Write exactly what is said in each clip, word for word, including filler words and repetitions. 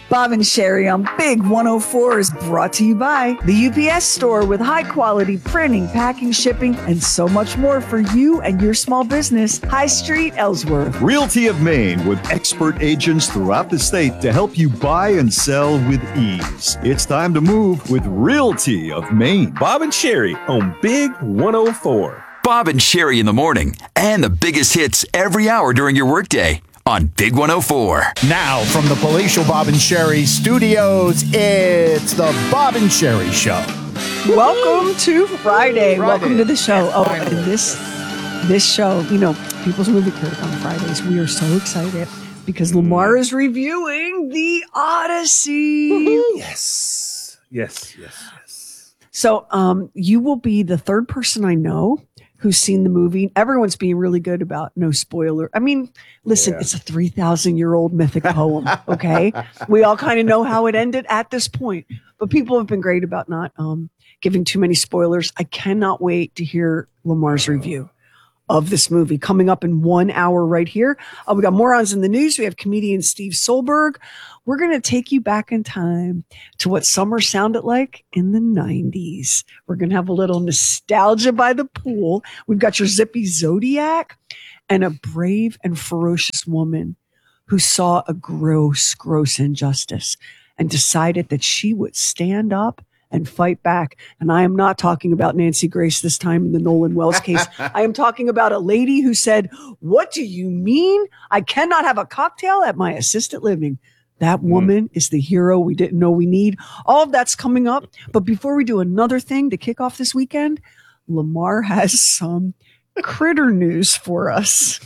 Bob and Sherry on Big one oh four is brought to you by the U P S store with high quality printing, packing, shipping, and so much more for you and your small business. High Street, Ellsworth. Realty of Maine with expert agents throughout the state to help you buy and sell with ease. It's time to move with Realty of Maine. Bob and Sherry on Big one oh four. Bob and Sherry in the morning and the biggest hits every hour during your workday. On Big one oh four. Now, from the Palatial Bob and Sherry studios, it's the Bob and Sherry Show. Welcome to Friday. Friday. Welcome to the show. Yes, oh, Friday. and this this show, you know, People's Movie Critic on Fridays. We are so excited because Lamar is reviewing The Odyssey. Yes. Yes, yes, yes. So um, you will be the third person I know who's seen the movie. Everyone's being really good about no spoiler. I mean, listen, Yeah. it's a three thousand year old mythic poem. Okay. We all kind of know how it ended at this point, but people have been great about not um, giving too many spoilers. I cannot wait to hear Lamar's review of this movie coming up in one hour right here. Uh, we got morons in the news. We have comedian Steve Solberg. We're going to take you back in time to what summer sounded like in the nineties. We're going to have a little nostalgia by the pool. We've got your zippy Zodiac and a brave and ferocious woman who saw a gross, gross injustice and decided that she would stand up and fight back. And I am not talking about Nancy Grace this time in the Nolan Wells case. I am talking about a lady who said, "What do you mean? I cannot have a cocktail at my assisted living." That woman mm. is the hero we didn't know we need. All of that's coming up. But before we do another thing to kick off this weekend, Lamar has some critter news for us.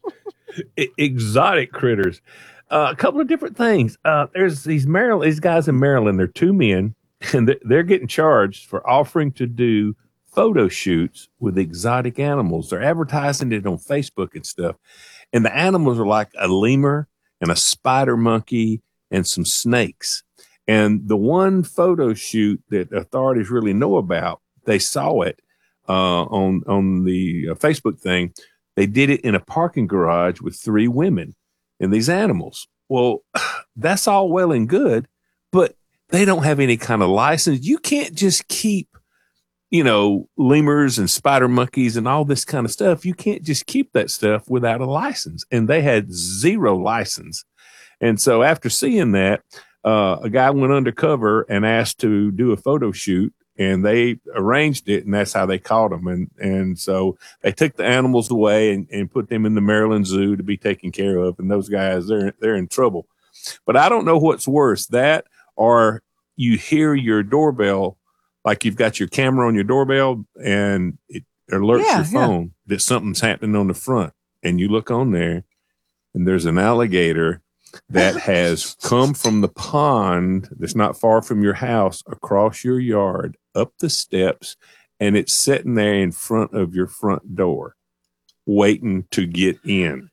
Exotic critters. Uh, a couple of different things. Uh, there's these Maryland, these guys in Maryland. They're two men, and they're getting charged for offering to do photo shoots with exotic animals. They're advertising it on Facebook and stuff. And the animals are like a lemur and a spider monkey and some snakes. And the one photo shoot that authorities really know about, they saw it uh, on, on the uh, Facebook thing. They did it in a parking garage with three women and these animals. Well, that's all well and good, but they don't have any kind of license. You can't just keep, you know, lemurs and spider monkeys and all this kind of stuff. You can't just keep that stuff without a license. And they had zero license. And so after seeing that, uh, a guy went undercover and asked to do a photo shoot, and they arranged it, and that's how they caught them. And, and so they took the animals away and, and put them in the Maryland Zoo to be taken care of. And those guys, they're, they're in trouble. But I don't know what's worse, that or you hear your doorbell, like you've got your camera on your doorbell and it alerts Yeah, your yeah. phone that something's happening on the front. And you look on there and there's an alligator that has come from the pond that's not far from your house, across your yard, up the steps, and it's sitting there in front of your front door waiting to get in.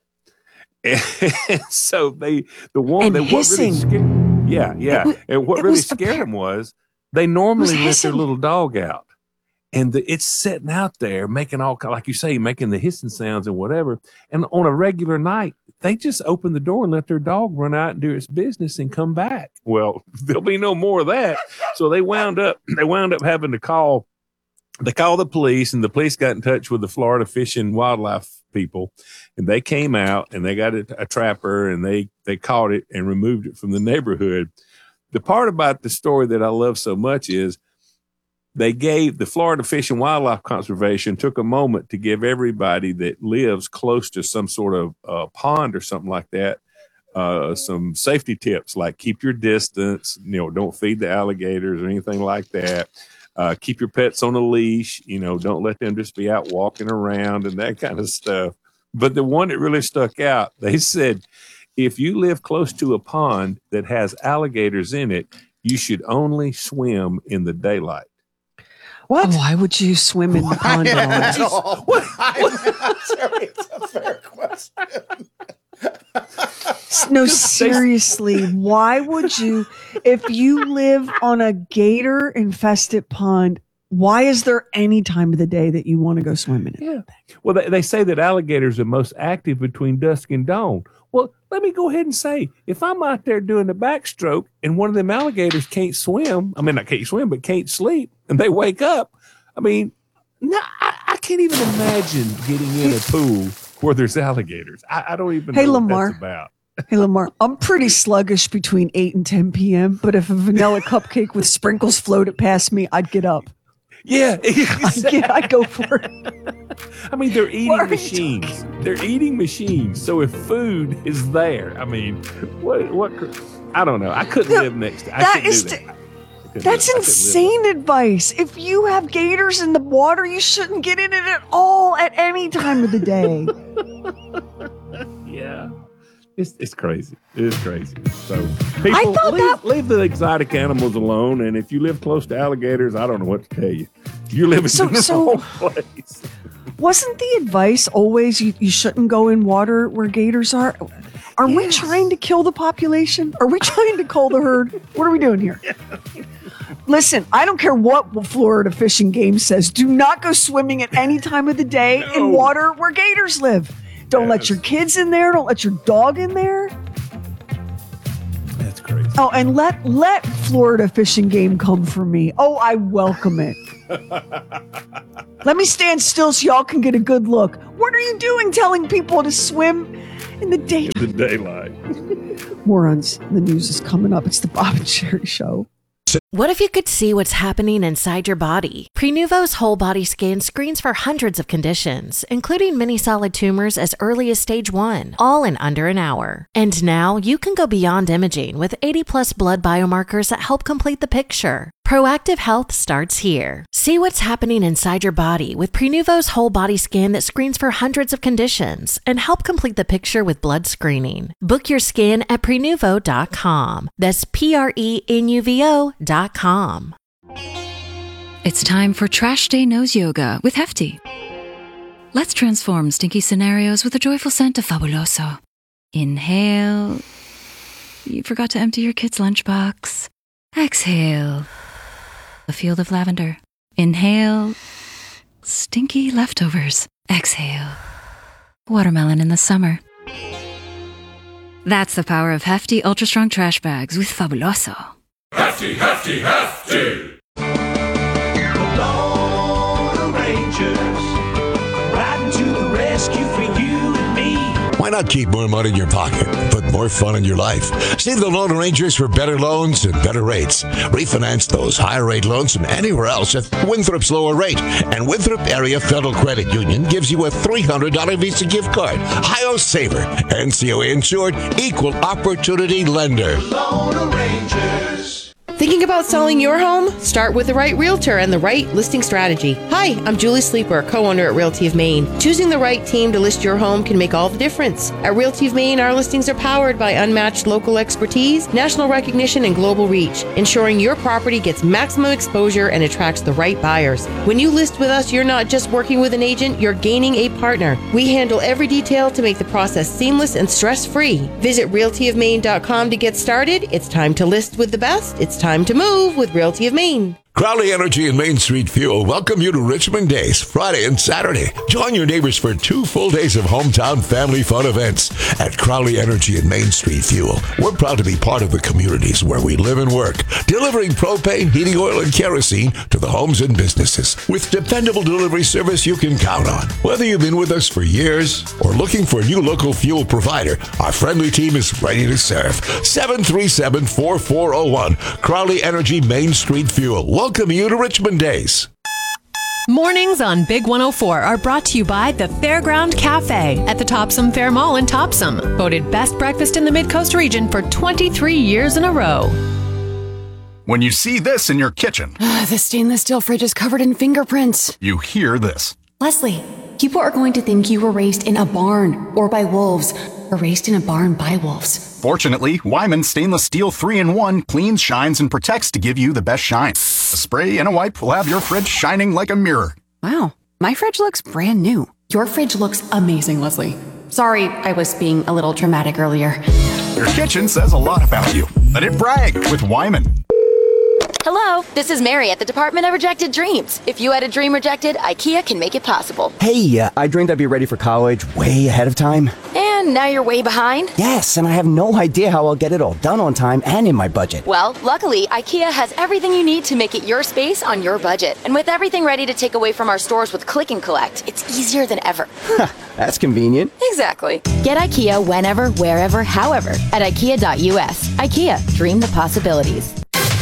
And so they, the one And that what really hissing. scared, yeah, yeah. It wa- and what it really was scared appar- them was they normally let their hissing. little dog out, and the, it's sitting out there making all, like you say, making the hissing sounds and whatever. And on a regular night, they just open the door and let their dog run out and do its business and come back. Well, there'll be no more of that. So they wound up, they wound up having to call, they called the police, and the police got in touch with the Florida Fish and Wildlife people, and they came out and they got a, a trapper, and they, they caught it and removed it from the neighborhood. The part about the story that I love so much is they gave the Florida Fish and Wildlife Conservation took a moment to give everybody that lives close to some sort of uh, pond or something like that uh, some safety tips, like keep your distance, you know, don't feed the alligators or anything like that. Uh, keep your pets on a leash, you know, don't let them just be out walking around and that kind of stuff. But the one that really stuck out, they said, if you live close to a pond that has alligators in it, you should only swim in the daylight. What? Why would you swim in the pond at all? What? I'm sorry, it's a fair question. No, seriously, why would you, if you live on a gator infested pond, why is there any time of the day that you want to go swimming in? Yeah. Well, they, they say that alligators are most active between dusk and dawn. Well, let me go ahead and say, if I'm out there doing the backstroke and one of them alligators can't swim, I mean, not can't swim, but can't sleep, and they wake up, I mean, no, I, I can't even imagine getting in a pool where there's alligators. I, I don't even Hey, know Lamar. what that's about. Hey, Lamar, I'm pretty sluggish between eight and ten p.m., but if a vanilla cupcake with sprinkles floated past me, I'd get up. Yeah, I'd, get, I'd go for it. I mean, they're eating What are you machines. They're eating machines. So if food is there, I mean, what? What? I don't know. I couldn't No, live next to. I that couldn't is do the- that. I couldn't That's live- I couldn't live insane advice. If you have gators in the water, you shouldn't get in it at all at any time of the day. that. Yeah, it's it's crazy. It is crazy. So people, thought leave, that- leave the exotic animals alone. And if you live close to alligators, I don't know what to tell you. You're living So- in the so- wrong place. Wasn't the advice always you, you shouldn't go in water where gators are? Are we Yes. trying to kill the population? Are we trying to cull the herd? What are we doing here? Listen, I don't care what Florida Fish and Game says. Do not go swimming at any time of the day No. in water where gators live. Don't let Yes. your kids in there. Don't let your dog in there. That's crazy. Oh, and let let Florida Fish and Game come for me. Oh, I welcome it. Let me stand still so y'all can get a good look. What are you doing telling people to swim in the day? The daylight. Morons. The news is coming up. It's the Bob and Sherry Show. What if you could see what's happening inside your body? Prenuvo's whole body scan screens for hundreds of conditions, including many solid tumors as early as stage one, all in under an hour. And now you can go beyond imaging with eighty plus blood biomarkers that help complete the picture. Proactive health starts here. See what's happening inside your body with Prenuvo's whole body scan that screens for hundreds of conditions and help complete the picture with blood screening. Book your scan at prenuvo dot com. That's P R E N U V O dot com. It's time for Trash Day Nose Yoga with Hefty. Let's transform stinky scenarios with a joyful scent of Fabuloso. Inhale. You forgot to empty your kid's lunchbox. Exhale. A field of lavender. Inhale. Stinky leftovers. Exhale. Watermelon in the summer. That's the power of Hefty Ultra Strong Trash Bags with Fabuloso. Hefty, hefty, hefty! Lone Rangers, riding to the rescue for you and me. Why not keep more money in your pocket, put more fun in your life? See the Lone Rangers for better loans and better rates. Refinance those higher rate loans from anywhere else at Winthrop's lower rate. And Winthrop Area Federal Credit Union gives you a three hundred dollars Visa gift card. Hi-Yo Saver, N C O A insured, equal opportunity lender. Lone Rangers. Thinking about selling your home? Start with the right realtor and the right listing strategy. Hi, I'm Julie Sleeper, co-owner at Realty of Maine. Choosing the right team to list your home can make all the difference. At Realty of Maine, our listings are powered by unmatched local expertise, national recognition, and global reach, ensuring your property gets maximum exposure and attracts the right buyers. When you list with us, you're not just working with an agent, you're gaining a partner. We handle every detail to make the process seamless and stress-free. Visit realty of maine dot com to get started. It's time to list with the best. It's time to move with Realty of Maine. Crowley Energy and Main Street Fuel welcome you to Richmond Days, Friday and Saturday. Join your neighbors for two full days of hometown family fun events at Crowley Energy and Main Street Fuel. We're proud to be part of the communities where we live and work, delivering propane, heating oil, and kerosene to the homes and businesses with dependable delivery service you can count on. Whether you've been with us for years or looking for a new local fuel provider, our friendly team is ready to serve. seven three seven, four four zero one, Crowley Energy Main Street Fuel. Welcome you to Richmond Days. Mornings on Big one oh four are brought to you by the Fairground Cafe at the Topsom Fair Mall in Topsom. Voted best breakfast in the Mid-Coast region for twenty-three years in a row. When you see this in your kitchen, The stainless steel fridge is covered in fingerprints. you hear this. Leslie, people are going to think you were raised in a barn or by wolves, or raised in a barn by wolves. Fortunately, Wyman Stainless Steel three in one cleans, shines, and protects to give you the best shine. A spray and a wipe will have your fridge shining like a mirror. Wow, my fridge looks brand new. Your fridge looks amazing, Leslie. Sorry, I was being a little dramatic earlier. Your kitchen says a lot about you. Let it brag with Wyman. Hello, this is Mary at the Department of Rejected Dreams. If you had a dream rejected, IKEA can make it possible. Hey, uh, I dreamed I'd be ready for college way ahead of time. And now you're way behind? Yes, and I have no idea how I'll get it all done on time and in my budget. Well, luckily, IKEA has everything you need to make it your space on your budget. And with everything ready to take away from our stores with Click and Collect, it's easier than ever. That's convenient. Exactly. Get IKEA whenever, wherever, however at ikea dot U S. IKEA, dream the possibilities.